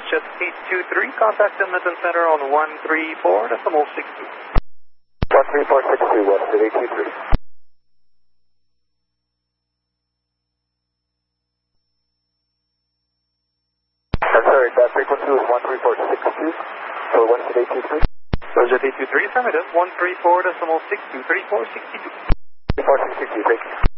WestJet 823, contact Edmonton Center on 134.62. 13462, WestJet 823. I'm sorry, that frequency was 13462, so WestJet 823. WestJet 823, affirmative, 134.62, 3462. 3462, thank you.